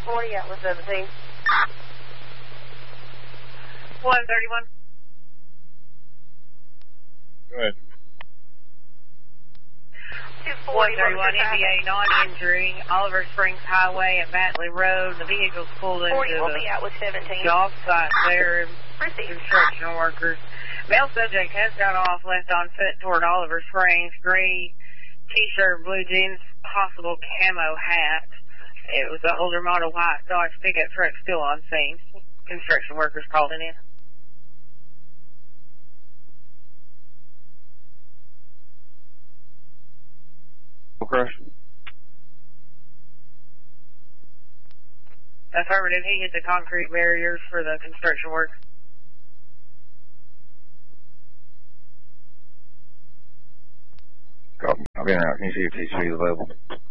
240 out with 17. 131. Go ahead. 131 NBA non-injury, Oliver Springs Highway at Batley Road. The vehicle's pulled into 40 will be out with 17. job site there. Construction workers. Male subject has got off, left on foot toward Oliver Springs. Gray t-shirt, blue jeans, possible camo hat. It was an older model white Dodge pickup truck still on scene. Construction workers called it in. Crush. Affirmative, he hit the concrete barriers for the construction work. I'll be in and out. Can you see if TC is available?